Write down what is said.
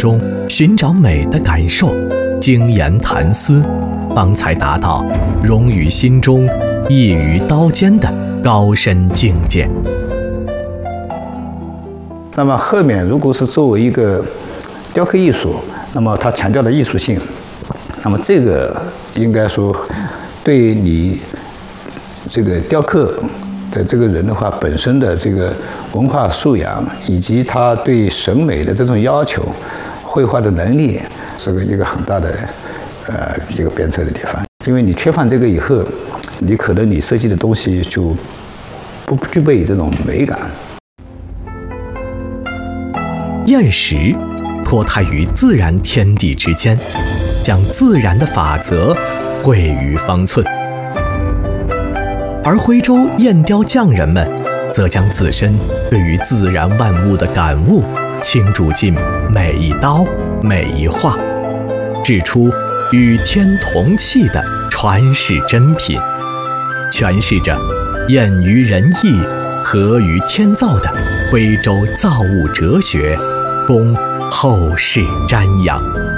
中寻找美的感受，精研谈思，方才达到融于心中，溢于刀尖的高深境界。 那么后面如果是作为一个雕刻艺术，那么它强调了艺术性，那么这个应该说对你这个雕刻的这个人的话本身的这个文化素养以及他对审美的这种要求，绘画的能力是一个很大的一个鞭策的地方。因为你缺乏这个以后，你可能你设计的东西就不具备这种美感。 砚石脱胎于自然天地之间，将自然的法则绘于方寸；而徽州砚雕匠人们则将自身对于自然万物的感悟倾注进每一刀每一画，制出与天同气的传世珍品，诠释着砚于人意合于天造的徽州造物哲学，供后世瞻仰。